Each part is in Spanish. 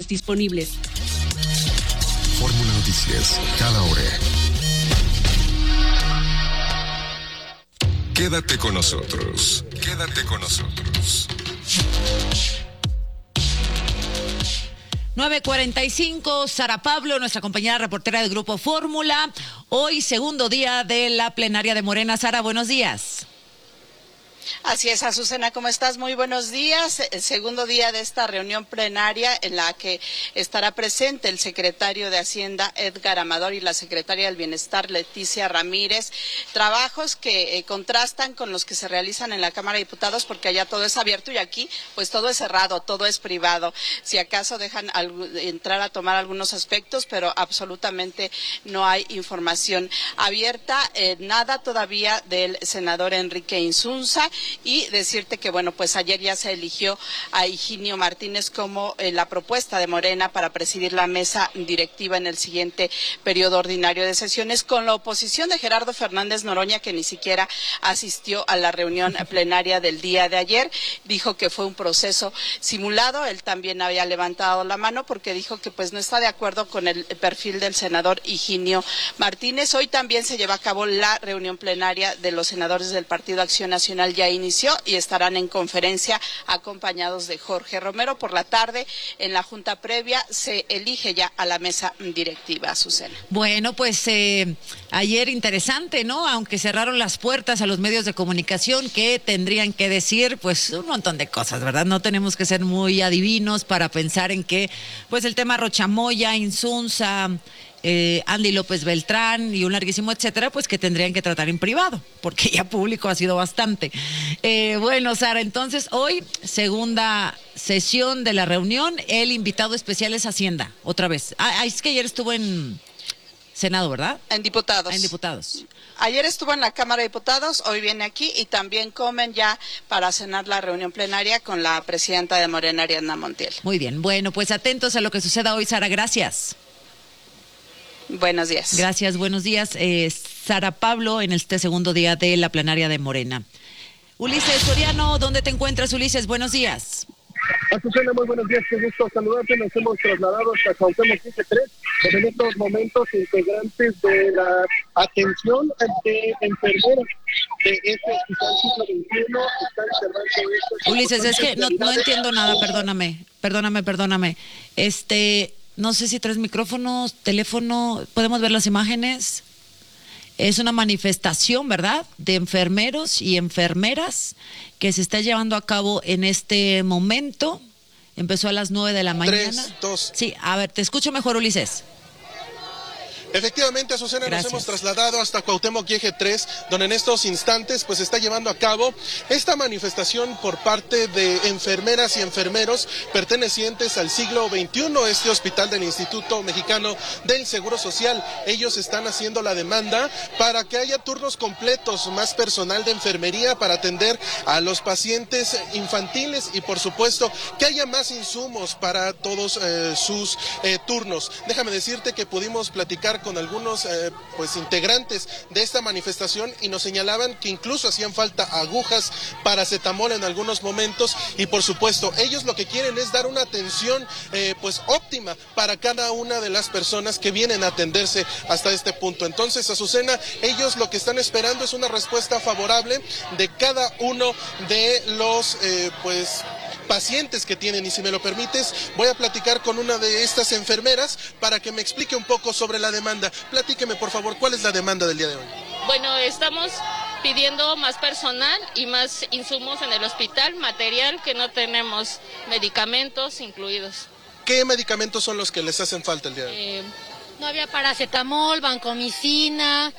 horarios disponibles. Fórmula Noticias, cada hora. Quédate con nosotros. Quédate con nosotros. 9:45, Sara Pablo, nuestra compañera reportera del Grupo Fórmula. Hoy, segundo día de la plenaria de Morena. Sara, buenos días. Así es, Azucena, ¿cómo estás? Muy buenos días. El segundo día de esta reunión plenaria en la que estará presente el secretario de Hacienda, Edgar Amador, y la secretaria del Bienestar, Leticia Ramírez. Trabajos que contrastan con los que se realizan en la Cámara de Diputados, porque allá todo es abierto y aquí pues todo es cerrado, todo es privado. Si acaso dejan entrar a tomar algunos aspectos, pero absolutamente no hay información abierta, nada todavía del senador Enrique Insunza. Y decirte que, bueno, pues ayer ya se eligió a Higinio Martínez como la propuesta de Morena para presidir la mesa directiva en el siguiente periodo ordinario de sesiones, con la oposición de Gerardo Fernández Noroña, que ni siquiera asistió a la reunión plenaria del día de ayer. Dijo que fue un proceso simulado. Él también había levantado la mano porque dijo que pues no está de acuerdo con el perfil del senador Higinio Martínez. Hoy también se lleva a cabo la reunión plenaria de los senadores del Partido Acción Nacional. Ya inició y estarán en conferencia acompañados de Jorge Romero. Por la tarde, en la junta previa, se elige ya a la mesa directiva, Azucena. Bueno, pues ayer interesante, ¿no? Aunque cerraron las puertas a los medios de comunicación que tendrían que decir, pues, un montón de cosas, ¿verdad? No tenemos que ser muy adivinos para pensar en que, pues, el tema Rochamoya, Insunza, Andy López Beltrán y un larguísimo etcétera, pues que tendrían que tratar en privado, porque ya público ha sido bastante. Bueno, Sara, entonces hoy, segunda sesión de la reunión, el invitado especial es Hacienda, otra vez. Es que ayer estuvo en Senado, ¿verdad? En Diputados. En Diputados. Ayer estuvo en la Cámara de Diputados, hoy viene aquí y también comen ya para cenar la reunión plenaria con la presidenta de Morena, Ariadna Montiel. Muy bien, bueno, pues atentos a lo que suceda hoy, Sara, gracias. Buenos días. Gracias, buenos días. Sara Pablo, en este segundo día de la plenaria de Morena. Ulises Soriano, ¿dónde te encuentras, Ulises? Buenos días. Azucena, muy buenos días, qué gusto saludarte. Nos hemos trasladado hasta Cuauhtémoc 3, donde en estos momentos integrantes de la atención de enfermeras de este hospital siglo XXI están cerrando esto. Ulises, es que no entiendo nada, perdóname. No sé si traes micrófonos, teléfono, ¿podemos ver las imágenes? Es una manifestación, ¿verdad?, de enfermeros y enfermeras que se está llevando a cabo en este momento. Empezó a las 9 de la mañana. 3, 2. Sí, a ver, te escucho mejor, Ulises. Efectivamente, Azucena, Gracias. Nos hemos trasladado hasta Cuauhtémoc 3, donde en estos instantes pues está llevando a cabo esta manifestación por parte de enfermeras y enfermeros pertenecientes al siglo XXI, este hospital del Instituto Mexicano del Seguro Social. Ellos están haciendo la demanda para que haya turnos completos, más personal de enfermería para atender a los pacientes infantiles y por supuesto que haya más insumos para todos sus turnos. Déjame decirte que pudimos platicar con algunos integrantes de esta manifestación y nos señalaban que incluso hacían falta agujas, paracetamol en algunos momentos y por supuesto ellos lo que quieren es dar una atención óptima para cada una de las personas que vienen a atenderse hasta este punto. Entonces, Azucena, ellos lo que están esperando es una respuesta favorable de cada uno de los pacientes que tienen, y si me lo permites voy a platicar con una de estas enfermeras para que me explique un poco sobre la demanda. Platíqueme por favor, ¿cuál es la demanda del día de hoy? Bueno, estamos pidiendo más personal y más insumos en el hospital, material que no tenemos, medicamentos incluidos. ¿Qué medicamentos son los que les hacen falta el día de hoy? No había paracetamol, vancomicina,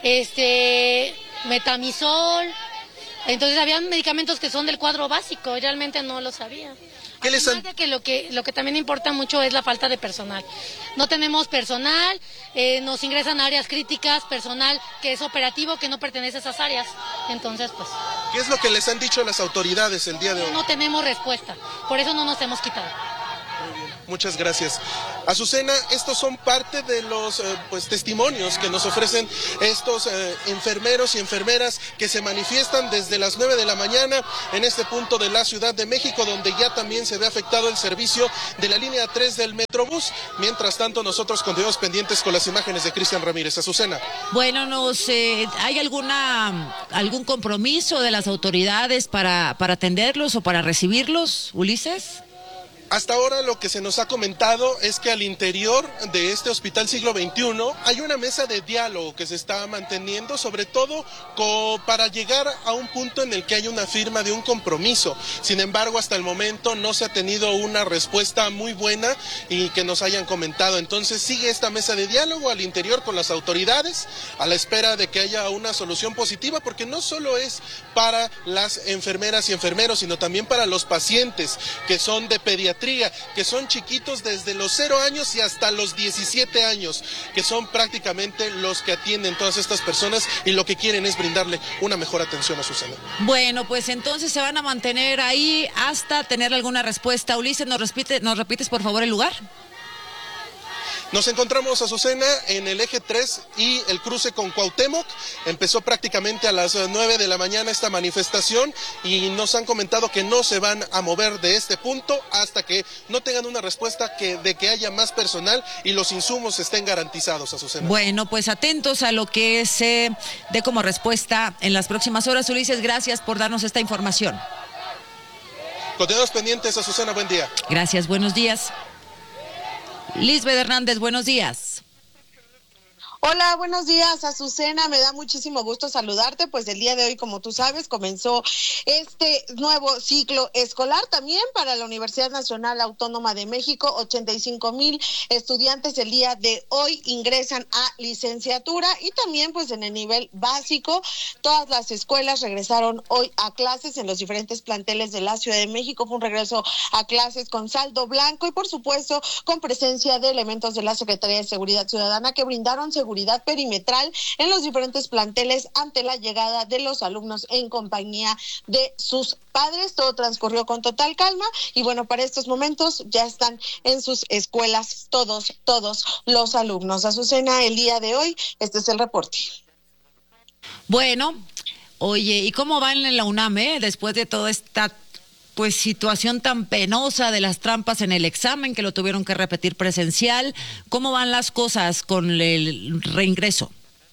metamisol. Entonces habían medicamentos que son del cuadro básico y realmente no lo sabía. Además de que lo que también importa mucho es la falta de personal. No tenemos personal, nos ingresan a áreas críticas, personal que es operativo, que no pertenece a esas áreas. Entonces, pues... ¿Qué es lo que les han dicho las autoridades el día de hoy? No tenemos respuesta, por eso no nos hemos quitado. Muy bien. Muchas gracias. Azucena, estos son parte de los testimonios que nos ofrecen estos enfermeros y enfermeras que se manifiestan desde las 9 de la mañana en este punto de la Ciudad de México, donde ya también se ve afectado el servicio de la línea 3 del Metrobús. Mientras tanto, nosotros continuamos pendientes con las imágenes de Cristian Ramírez. Azucena. Bueno, ¿hay algún compromiso de las autoridades para atenderlos o para recibirlos, Ulises? Hasta ahora lo que se nos ha comentado es que al interior de este Hospital Siglo XXI hay una mesa de diálogo que se está manteniendo, sobre todo para llegar a un punto en el que hay una firma de un compromiso. Sin embargo, hasta el momento no se ha tenido una respuesta muy buena y que nos hayan comentado. Entonces sigue esta mesa de diálogo al interior con las autoridades a la espera de que haya una solución positiva, porque no solo es para las enfermeras y enfermeros, sino también para los pacientes que son de pediatría, que son chiquitos desde los 0 años y hasta los 17 años, que son prácticamente los que atienden todas estas personas y lo que quieren es brindarle una mejor atención a su salud. Bueno, pues entonces se van a mantener ahí hasta tener alguna respuesta. Ulises, ¿nos repites por favor el lugar? Nos encontramos, Azucena, en el eje 3 y el cruce con Cuauhtémoc. Empezó prácticamente a las 9 de la mañana esta manifestación y nos han comentado que no se van a mover de este punto hasta que no tengan una respuesta de que haya más personal y los insumos estén garantizados, Azucena. Bueno, pues atentos a lo que se dé como respuesta en las próximas horas. Ulises, gracias por darnos esta información. Continuamos pendientes, Azucena, buen día. Gracias, buenos días. Lisbeth Hernández, buenos días. Hola, buenos días, Azucena, me da muchísimo gusto saludarte, pues el día de hoy, como tú sabes, comenzó este nuevo ciclo escolar también para la Universidad Nacional Autónoma de México. 85,000 estudiantes el día de hoy ingresan a licenciatura y también pues en el nivel básico, todas las escuelas regresaron hoy a clases en los diferentes planteles de la Ciudad de México. Fue un regreso a clases con saldo blanco y por supuesto con presencia de elementos de la Secretaría de Seguridad Ciudadana que brindaron seguridad perimetral en los diferentes planteles ante la llegada de los alumnos en compañía de sus padres. Todo transcurrió con total calma y bueno, para estos momentos ya están en sus escuelas todos los alumnos. Azucena, el día de hoy, este es el reporte. Bueno, oye, ¿y cómo van en la UNAM, después de toda esta situación tan penosa de las trampas en el examen, que lo tuvieron que repetir presencial? ¿Cómo van las cosas con el reingreso?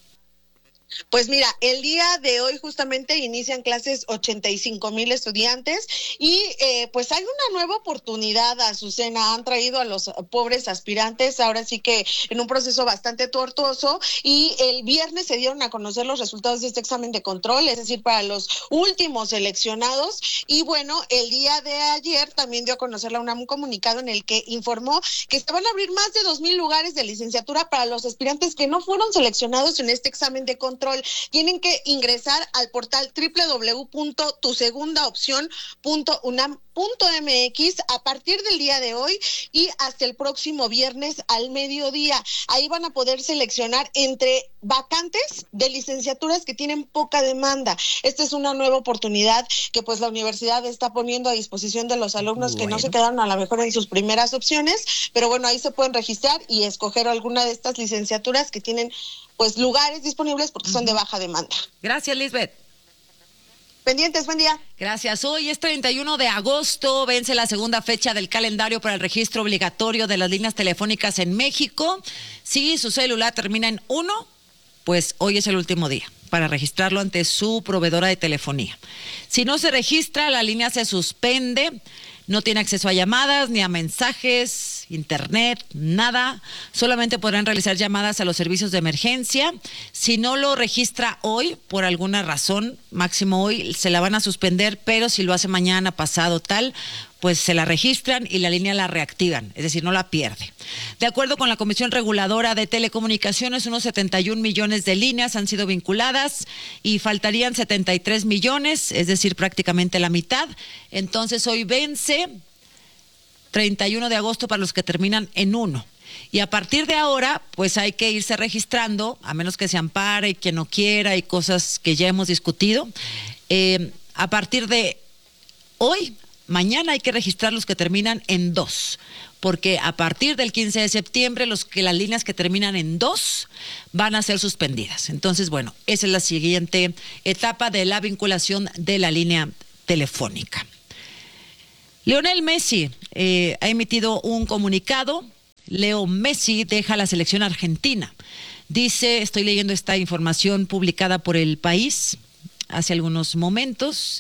Pues mira, el día de hoy justamente inician clases 85,000 estudiantes y pues hay una nueva oportunidad, Azucena. Han traído a los pobres aspirantes, ahora sí que en un proceso bastante tortuoso, y el viernes se dieron a conocer los resultados de este examen de control, es decir, para los últimos seleccionados. Y bueno, el día de ayer también dio a conocer la UNAM un comunicado en el que informó que se van a abrir más de 2,000 lugares de licenciatura para los aspirantes que no fueron seleccionados en este examen de control. Tienen que ingresar al portal www.tusegundaopcion.unam.mx a partir del día de hoy y hasta el próximo viernes al mediodía. Ahí van a poder seleccionar entre vacantes de licenciaturas que tienen poca demanda. Esta es una nueva oportunidad que pues la universidad está poniendo a disposición de los alumnos que no se quedaron a lo mejor en sus primeras opciones, pero bueno, ahí se pueden registrar y escoger alguna de estas licenciaturas que tienen pues lugares disponibles porque son de baja demanda. Gracias, Lisbeth. Pendientes, buen día. Gracias. Hoy es 31 de agosto, vence la segunda fecha del calendario para el registro obligatorio de las líneas telefónicas en México. Si su celular termina en 1, pues hoy es el último día para registrarlo ante su proveedora de telefonía. Si no se registra, la línea se suspende. No tiene acceso a llamadas, ni a mensajes, internet, nada. Solamente podrán realizar llamadas a los servicios de emergencia. Si no lo registra hoy, por alguna razón, máximo hoy, se la van a suspender, pero si lo hace mañana, pasado, tal, pues se la registran y la línea la reactivan, es decir, no la pierde. De acuerdo con la Comisión Reguladora de Telecomunicaciones, unos 71 millones de líneas han sido vinculadas y faltarían 73 millones, es decir, prácticamente la mitad. Entonces hoy vence 31 de agosto para los que terminan en 1. Y a partir de ahora, pues hay que irse registrando, a menos que se ampare, quien no quiera y cosas que ya hemos discutido. A partir de hoy, mañana hay que registrar los que terminan en 2, porque a partir del 15 de septiembre las líneas que terminan en 2 van a ser suspendidas. Entonces, bueno, esa es la siguiente etapa de la vinculación de la línea telefónica. Lionel Messi ha emitido un comunicado. Leo Messi deja la selección argentina. Dice, estoy leyendo esta información publicada por El País hace algunos momentos,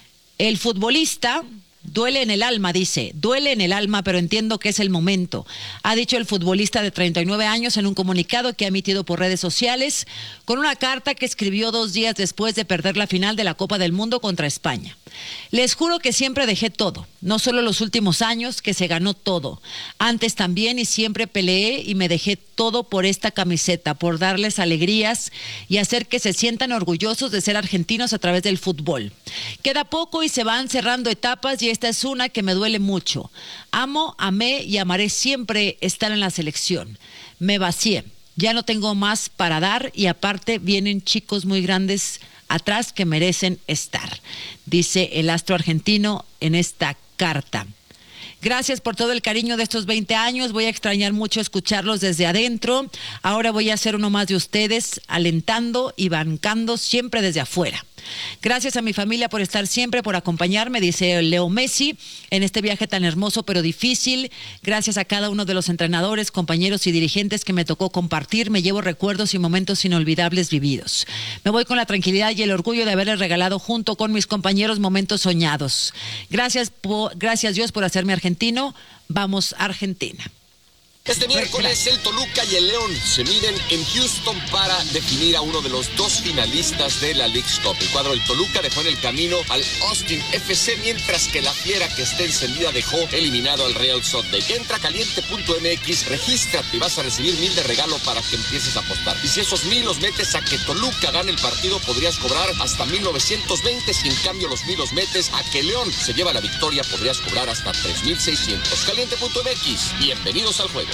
el futbolista... Duele en el alma, dice, duele en el alma, pero entiendo que es el momento. Ha dicho el futbolista de 39 años en un comunicado que ha emitido por redes sociales con una carta que escribió 2 días después de perder la final de la Copa del Mundo contra España. Les juro que siempre dejé todo, no solo los últimos años que se ganó todo, antes también, y siempre peleé y me dejé todo por esta camiseta, por darles alegrías y hacer que se sientan orgullosos de ser argentinos a través del fútbol. Queda poco y se van cerrando etapas y esta es una que me duele mucho. Amo, amé y amaré siempre estar en la selección. Me vacié, ya no tengo más para dar y aparte vienen chicos muy grandes atrás que merecen estar, dice el astro argentino en esta carta. Gracias por todo el cariño de estos 20 años, voy a extrañar mucho escucharlos desde adentro, ahora voy a ser uno más de ustedes, alentando y bancando siempre desde afuera. Gracias a mi familia por estar siempre, por acompañarme, dice Leo Messi, en este viaje tan hermoso pero difícil. Gracias a cada uno de los entrenadores, compañeros y dirigentes que me tocó compartir. Me llevo recuerdos y momentos inolvidables vividos. Me voy con la tranquilidad y el orgullo de haberles regalado junto con mis compañeros momentos soñados. Gracias Dios por hacerme argentino. Vamos Argentina. Este miércoles el Toluca y el León se miden en Houston para definir a uno de los 2 finalistas de la League's Cup. El cuadro del Toluca dejó en el camino al Austin FC, mientras que la fiera que está encendida dejó eliminado al Real Salt Lake. Entra a caliente.mx, regístrate y vas a recibir 1,000 de regalo para que empieces a apostar. Y si esos 1,000 los metes a que Toluca gane el partido, podrías cobrar hasta 1,920. Si en cambio los 1,000 los metes a que León se lleva la victoria, podrías cobrar hasta 3,600. Caliente.mx, bienvenidos al juego.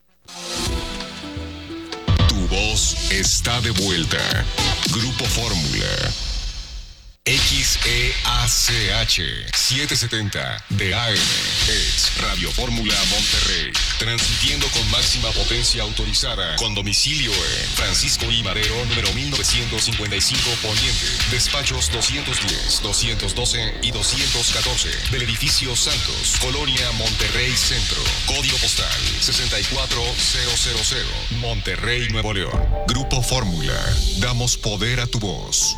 Tu voz está de vuelta. Grupo Fórmula. XEACH 770 de AM es Radio Fórmula Monterrey, transmitiendo con máxima potencia autorizada, con domicilio en Francisco I. Madero, número 1955 Poniente, despachos 210, 212 y 214 del edificio Santos, Colonia Monterrey Centro, código postal 64000, Monterrey, Nuevo León. Grupo Fórmula, damos poder a tu voz.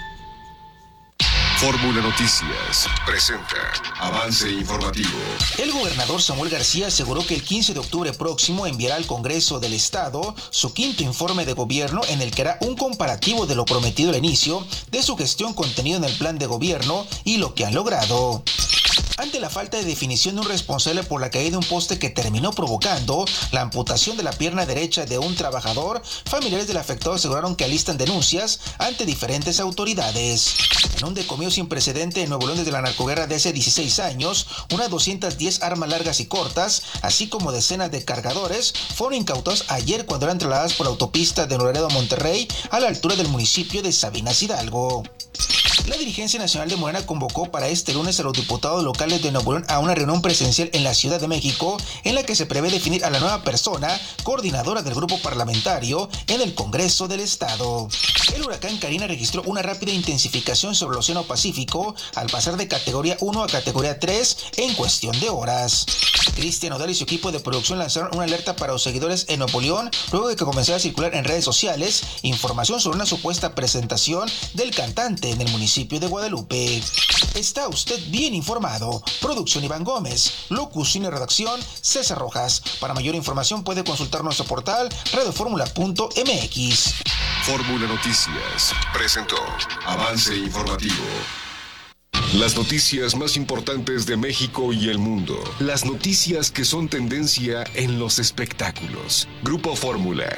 Fórmula Noticias presenta avance informativo. El gobernador Samuel García aseguró que el 15 de octubre próximo enviará al Congreso del Estado su 5º informe de gobierno, en el que hará un comparativo de lo prometido al inicio de su gestión contenido en el plan de gobierno y lo que han logrado. Ante la falta de definición de un responsable por la caída de un poste que terminó provocando la amputación de la pierna derecha de un trabajador, familiares del afectado aseguraron que alistan denuncias ante diferentes autoridades. En un decomiso sin precedente en Nuevo León desde la narcoguerra de hace 16 años, unas 210 armas largas y cortas, así como decenas de cargadores, fueron incautados ayer cuando eran trasladadas por la autopista de Nuevo Laredo a Monterrey, a la altura del municipio de Sabinas Hidalgo. La dirigencia nacional de Morena convocó para este lunes a los diputados locales de Nuevo León a una reunión presencial en la Ciudad de México, en la que se prevé definir a la nueva persona coordinadora del grupo parlamentario en el Congreso del Estado. El huracán Karina registró una rápida intensificación sobre el Océano Pacífico al pasar de categoría 1 a categoría 3 en cuestión de horas. Cristian Odal y su equipo de producción lanzaron una alerta para los seguidores en Nuevo León luego de que comenzara a circular en redes sociales información sobre una supuesta presentación del cantante en el municipio de Guadalupe. Está usted bien informado. Producción Iván Gómez, locución y redacción César Rojas. Para mayor información puede consultar nuestro portal radioformula.mx. Fórmula Noticias presentó avance informativo. Las noticias más importantes de México y el mundo. Las noticias que son tendencia en los espectáculos. Grupo Fórmula.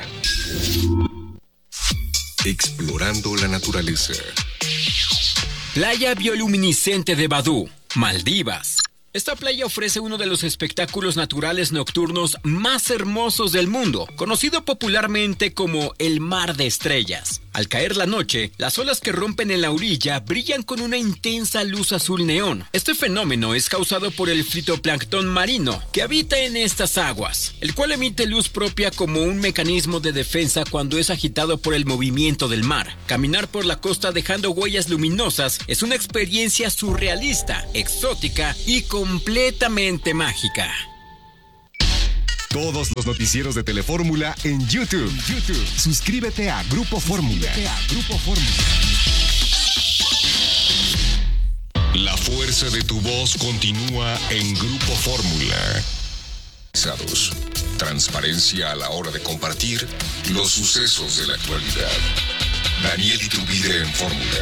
Explorando la naturaleza. Playa bioluminiscente de Badú, Maldivas. Esta playa ofrece uno de los espectáculos naturales nocturnos más hermosos del mundo, conocido popularmente como el Mar de Estrellas. Al caer la noche, las olas que rompen en la orilla brillan con una intensa luz azul neón. Este fenómeno es causado por el fitoplancton marino que habita en estas aguas, el cual emite luz propia como un mecanismo de defensa cuando es agitado por el movimiento del mar. Caminar por la costa dejando huellas luminosas es una experiencia surrealista, exótica y completamente mágica. Todos los noticieros de Telefórmula en YouTube. Suscríbete a Grupo Fórmula. La fuerza de tu voz continúa en Grupo Fórmula. Transparencia a la hora de compartir los sucesos de la actualidad. Daniel Iturbide en Fórmula.